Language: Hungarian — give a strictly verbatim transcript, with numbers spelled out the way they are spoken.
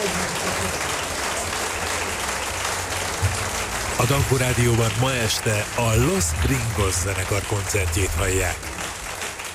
A Dankó Rádióban ma este a Los Gringos zenekar koncertjét hallják.